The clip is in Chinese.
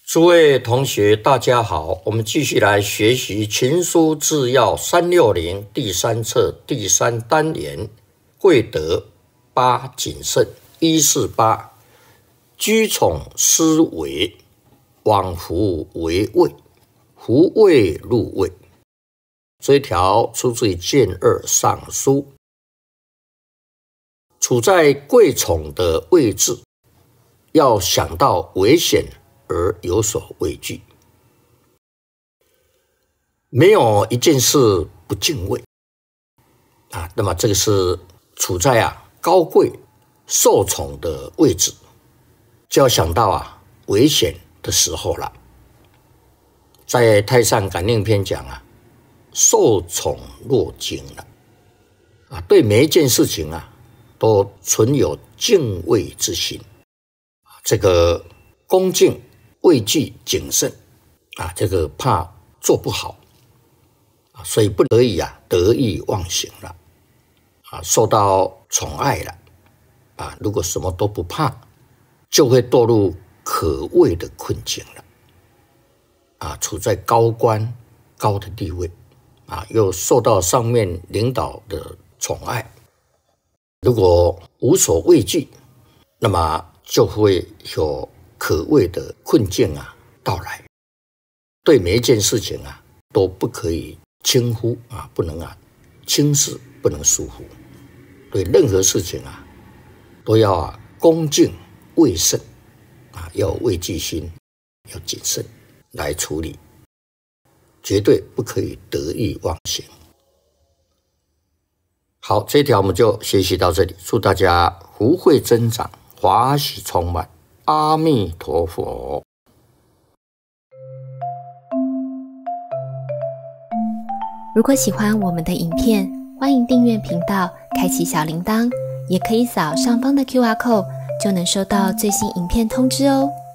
诸位同学，大家好，我们继续来学习《群书治要360》第3册第3单元贵德8谨慎148居宠思维，往福为畏，福位入位。这一条出自于谏2上书。处在贵宠的位置，要想到危险而有所畏惧，没有一件事不敬畏那么这个是处在高贵受宠的位置，就要想到危险的时候了。在《太上感应篇》讲受宠若惊了对每一件事情都存有敬畏之心，这个恭敬、畏惧、谨慎这个怕做不好所以不得已得意忘形了受到宠爱了如果什么都不怕，就会堕入可畏的困境了处在高官高的地位又受到上面领导的宠爱，如果无所畏惧，那么就会有可畏的困境到来，对每一件事情都不可以轻忽不能轻视，不能疏忽，对任何事情都要恭敬畏慎要有畏惧心，要谨慎来处理，绝对不可以得意忘形。好，这一条我们就学习到这里，祝大家福慧增长，华喜充满，阿弥陀佛。 如果喜欢我们的影片，欢迎订阅频道，开启小铃铛，也可以扫上方的 QR code， 就能收到最新影片通知哦。